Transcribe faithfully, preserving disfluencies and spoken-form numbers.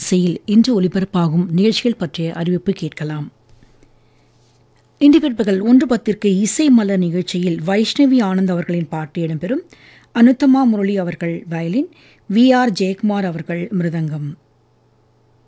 அலைவரிசையில் இன்று ஒலிபரப்பாகும் நிகழ்ச்சிகள் பற்றிய அறிவிப்பு கேட்கலாம். இன்று பிற்பகல் ஒன்று பத்திற்கு இசை மலர் நிகழ்ச்சியில் வைஷ்ணவி ஆனந்த் அவர்களின் பாட்டு இடம்பெறும். அனுத்தமா முரளி அவர்கள் வயலின், வி ஆர் ஜெயக்குமார் அவர்கள் மிருதங்கம்.